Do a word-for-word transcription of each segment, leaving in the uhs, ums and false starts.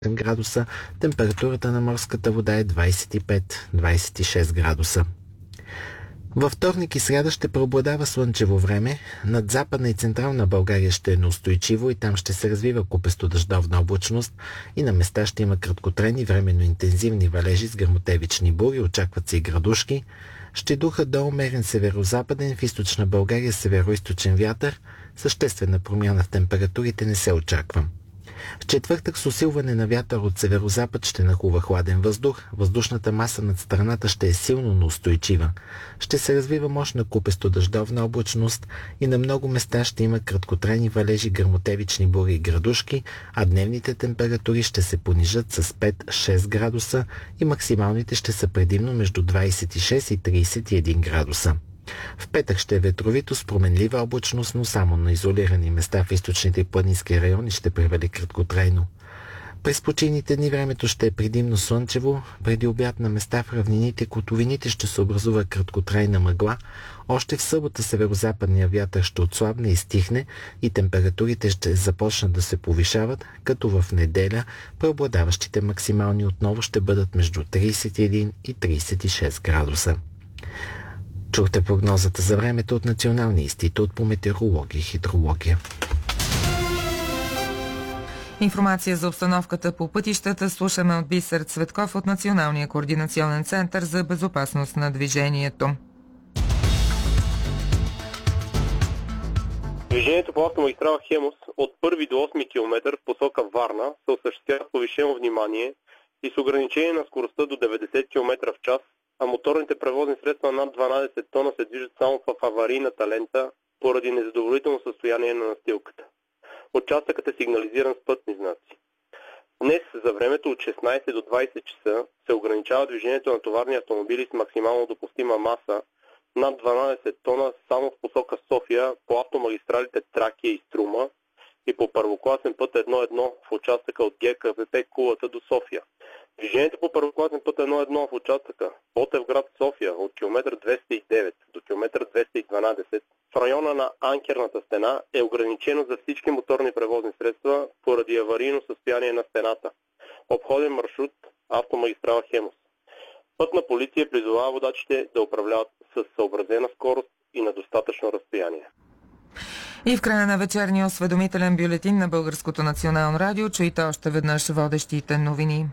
градуса, температурата на морската вода е двадесет и пет до двадесет и шест градуса. Във вторник и сряда ще преобладава слънчево време, над Западна и Централна България ще е неустойчиво и там ще се развива купесто дъждовна облачност и на места ще има краткотрайни временно интензивни валежи с гръмотевични бури, очакват се и градушки. Ще духа до умерен северо-западен, в източна България северо-источен вятър, съществена промяна в температурите не се очаква. В четвъртък с усилване на вятър от северозапад ще нахлува хладен въздух, въздушната маса над страната ще е силно, но устойчива. Ще се развива мощна купесто дъждовна облачност и на много места ще има краткотрайни валежи, гръмотевични бури и градушки, а дневните температури ще се понижат с пет до шест градуса и максималните ще са предимно между двадесет и шест и тридесет и един градуса. В петък ще е ветровито с променлива облачност, но само на изолирани места в източните и планински райони ще превали краткотрайно. През почивните дни времето ще е предимно слънчево, преди обяд на места в равнините и котловините ще се образува краткотрайна мъгла. Още в събота северозападния вятър ще отслабне и стихне и температурите ще започнат да се повишават, като в неделя преобладаващите максимални отново ще бъдат между тридесет и един и тридесет и шест градуса. Чухте прогнозата за времето от Националния институт по метеорология и хидрология. Информация за обстановката по пътищата слушаме от Бисер Цветков от Националния координационен център за безопасност на движението. Движението по автомагистрала Хемус от първи до осми километър в посока Варна се осъществява с повишено внимание и с ограничение на скоростта до деветдесет километра в час, а моторните превозни средства над дванадесет тона се движат само в аварийната лента поради незадоволително състояние на настилката. Участъкът е сигнализиран с пътни знаци. Днес за времето от шестнадесет до двадесет часа се ограничава движението на товарни автомобили с максимално допустима маса над дванадесет тона само в посока София по автомагистралите Тракия и Струма и по първокласен път едно едно в участъка от ГКПП Кулата до София. Движението по първокласен път едно едно в участъка Ботевград София от километър двеста и девет до километър двеста и дванадесет в района на Анкерната стена е ограничено за всички моторни превозни средства поради аварийно състояние на стената. Обходен маршрут автомагистрала Хемус. Пътна полиция призовава водачите да управляват с съобразена скорост и на достатъчно разстояние. И в края на вечерния осведомителен бюлетин на Българското национално радио чуйте още веднъж водещите новини.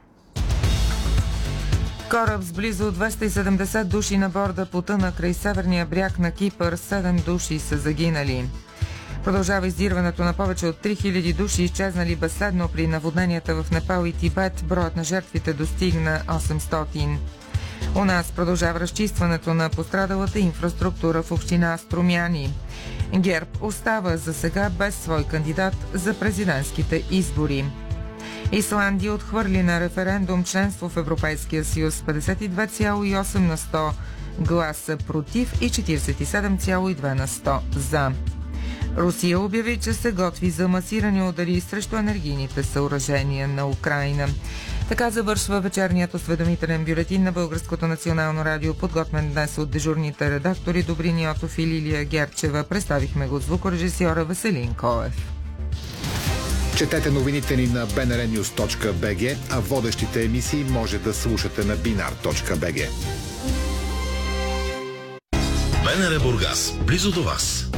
Кораб с близо двеста и седемдесет души на борда потъна край северния бряг на Кипър. седем души са загинали. Продължава издирването на повече от три хиляди души, изчезнали безследно при наводненията в Непал и Тибет. Броят на жертвите достигна осемстотин. У нас продължава разчистването на пострадалата инфраструктура в община Струмяни. ГЕРБ остава за сега без свой кандидат за президентските избори. Исландия отхвърли на референдум членство в Европейския съюз, петдесет и две цяло и осем на сто гласа против и четиридесет и седем цяло и две на сто за. Русия обяви, че се готви за масирани удари срещу енергийните съоръжения на Украйна. Така завършва вечерният осведомителен бюлетин на Българското национално радио, подготвен днес от дежурните редактори Добрин Йотов и Лилия Герчева. Представихме го от звукорежисьора Веселин Коев. Четете новините ни на би ен ар нюз точка би джи, а водещите емисии може да слушате на бинар точка би джи. БНР Бургас, близо до вас.